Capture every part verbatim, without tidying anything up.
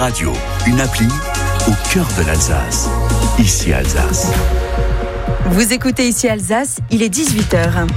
radio, une appli au cœur de l'Alsace. Ici Alsace. Vous écoutez Ici Alsace, il est dix-huit heures.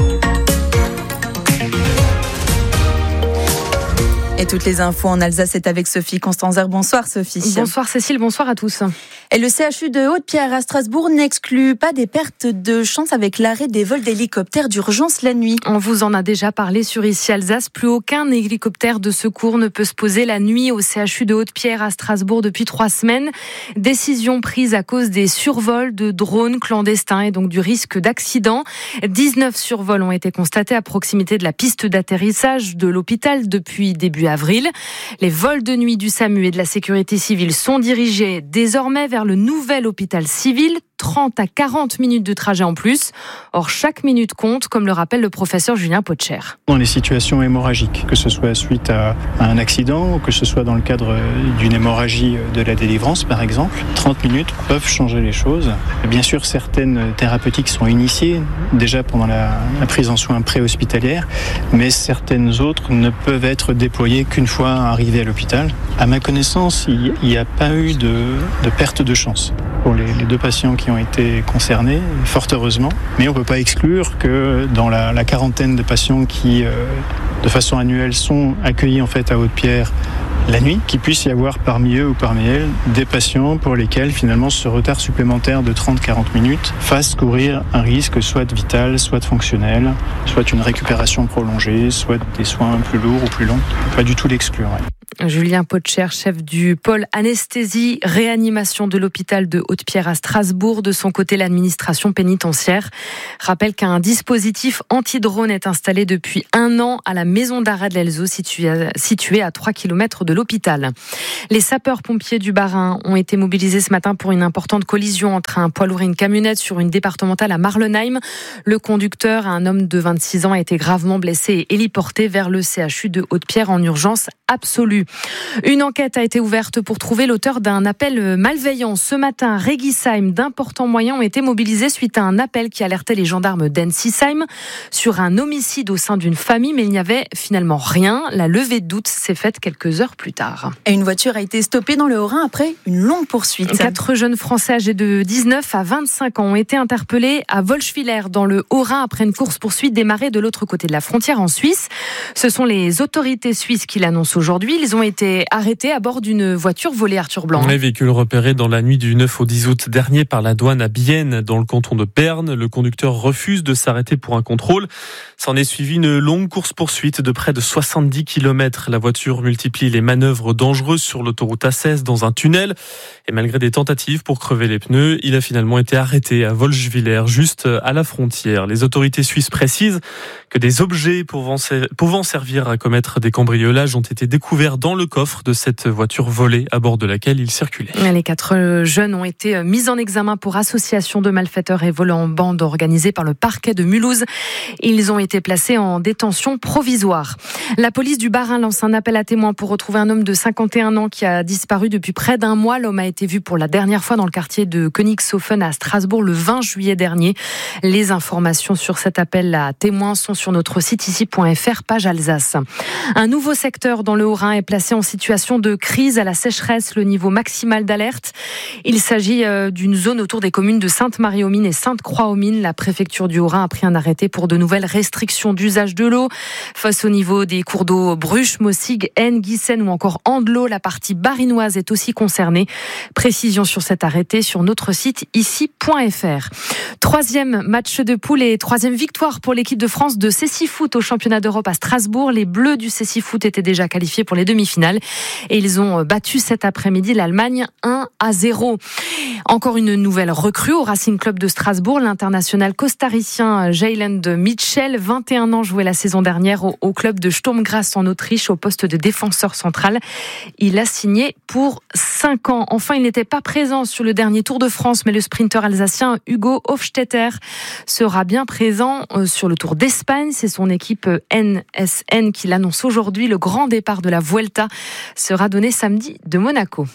Et toutes les infos en Alsace, c'est avec Sophie Constanzer. Bonsoir Sophie. Bonsoir Cécile, bonsoir à tous. Et le C H U de Haute-Pierre à Strasbourg n'exclut pas des pertes de chance avec l'arrêt des vols d'hélicoptères d'urgence la nuit. On vous en a déjà parlé sur Ici Alsace. Plus aucun hélicoptère de secours ne peut se poser la nuit au C H U de Haute-Pierre à Strasbourg depuis trois semaines. Décision prise à cause des survols de drones clandestins et donc du risque d'accident. dix-neuf survols ont été constatés à proximité de la piste d'atterrissage de l'hôpital depuis début avril. Les vols de nuit du SAMU et de la sécurité civile sont dirigés désormais vers le nouvel hôpital civil, trente à quarante minutes de trajet en plus. Or, chaque minute compte, comme le rappelle le professeur Julien Potcher. Dans les situations hémorragiques, que ce soit suite à un accident ou que ce soit dans le cadre d'une hémorragie de la délivrance, par exemple, trente minutes peuvent changer les choses. Bien sûr, certaines thérapeutiques sont initiées déjà pendant la, la prise en soins préhospitalière, mais certaines autres ne peuvent être déployées qu'une fois arrivées à l'hôpital. À ma connaissance, il n'y a pas eu de, de perte de chance pour les, les deux patients qui ont été concernés, fort heureusement. Mais on ne peut pas exclure que dans la, la quarantaine de patients qui, euh, de façon annuelle, sont accueillis en fait à Haute-Pierre la nuit, qu'il puisse y avoir parmi eux ou parmi elles des patients pour lesquels finalement ce retard supplémentaire de trente à quarante minutes fasse courir un risque soit vital, soit fonctionnel, soit une récupération prolongée, soit des soins plus lourds ou plus longs. Pas du tout l'exclure. Ouais. Julien Potcher, chef du pôle anesthésie réanimation de l'hôpital de Haute-Pierre à Strasbourg. De son côté, l'administration pénitentiaire rappelle qu'un dispositif anti-drone est installé depuis un an à la maison d'arrêt de l'Elzo, située à trois kilomètres de l'hôpital. Les sapeurs-pompiers du Bas-Rhin ont été mobilisés ce matin pour une importante collision entre un poids lourd et une camionnette sur une départementale à Marlenheim. Le conducteur, un homme de vingt-six ans, a été gravement blessé et héliporté vers le C H U de Haute-Pierre en urgence absolue. Une enquête a été ouverte pour trouver l'auteur d'un appel malveillant. Ce matin, à Regisheim, d'importants moyens ont été mobilisés suite à un appel qui alertait les gendarmes d'Ensisheim sur un homicide au sein d'une famille, mais il n'y avait finalement rien. La levée de doute s'est faite quelques heures plus tard. Et une voiture a été stoppée dans le Haut-Rhin après une longue poursuite. Quatre jeunes Français âgés de dix-neuf à vingt-cinq ans ont été interpellés à Wolschwiller dans le Haut-Rhin après une course-poursuite démarrée de l'autre côté de la frontière en Suisse. Ce sont les autorités suisses qui l'annoncent aujourd'hui. Ils ont été arrêtés à bord d'une voiture volée, Arthur Blanc. Les véhicules repérés dans la nuit du neuf au dix août dernier par la douane à Bienne, dans le canton de Berne. Le conducteur refuse de s'arrêter pour un contrôle. S'en est suivi une longue course-poursuite de près de soixante-dix kilomètres. La voiture multiplie les manœuvres dangereuses sur l'autoroute A seize dans un tunnel. Et malgré des tentatives pour crever les pneus, il a finalement été arrêté à Wolschwiller, juste à la frontière. Les autorités suisses précisent que des objets pouvant servir à commettre des cambriolages ont été découverts dans le coffre de cette voiture volée à bord de laquelle il circulait. Les quatre jeunes ont été mis en examen pour association de malfaiteurs et vol en bande organisée par le parquet de Mulhouse. Ils ont été placés en détention provisoire. La police du Bas-Rhin lance un appel à témoins pour retrouver un homme de cinquante et un ans qui a disparu depuis près d'un mois. L'homme a été vu pour la dernière fois dans le quartier de Königshofen à Strasbourg le vingt juillet dernier. Les informations sur cet appel à témoins sont sur notre site ici point f r, page Alsace. Un nouveau secteur dans le Haut-Rhin est placé en situation de crise à la sécheresse, le niveau maximal d'alerte. Il s'agit d'une zone autour des communes de Sainte-Marie-aux-Mines et Sainte-Croix-aux-Mines. La préfecture du Haut-Rhin a pris un arrêté pour de nouvelles restrictions d'usage de l'eau. Face au niveau des cours d'eau Bruche, Mossig, Aisne, Giessen ou encore Andelot, la partie barinoise est aussi concernée. Précision sur cet arrêté sur notre site ici point f r. Troisième match de poule et troisième victoire pour l'équipe de France de Cécifoot au championnat d'Europe à Strasbourg. Les Bleus du Cécifoot étaient déjà qualifiés pour les demi-finales et ils ont battu cet après-midi l'Allemagne un à zéro. Encore une nouvelle recrue au Racing Club de Strasbourg, l'international costaricien Jayland Mitchell, vingt et un ans, jouait la saison dernière au, au club de Sturm Graz en Autriche au poste de défenseur central. Il a signé pour cinq ans. Enfin, il n'était pas présent sur le dernier Tour de France, mais le sprinter alsacien Hugo Hofstetter sera bien présent sur le Tour d'Espagne. C'est son équipe N S N qui l'annonce aujourd'hui. Le grand départ de la Vuelta sera donné samedi de Monaco.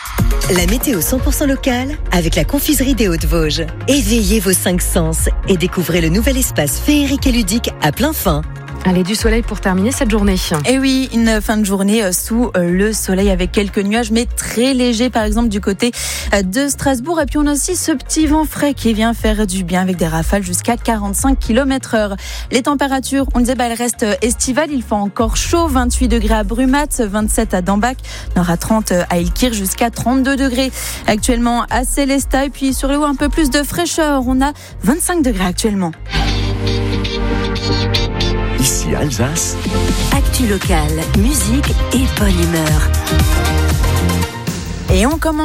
La météo cent pour cent locale avec la confiserie des Hautes-Vosges. Éveillez vos cinq sens et découvrez le nouvel espace féerique et ludique à plein fin. Allez, du soleil pour terminer cette journée. Et oui, une fin de journée sous le soleil avec quelques nuages, mais très légers, par exemple du côté de Strasbourg. Et puis on a aussi ce petit vent frais qui vient faire du bien avec des rafales jusqu'à quarante-cinq kilomètres heure. Les températures, on disait, bah, elles restent estivales. Il fait encore chaud, vingt-huit degrés à Brumat, vingt-sept à Dambach, on aura trente à Ilkir, jusqu'à trente-deux degrés actuellement à Célestat. Et puis sur le haut, un peu plus de fraîcheur, on a vingt-cinq degrés actuellement. Ici Alsace. Actu locale, musique et bonne humeur. Et on commence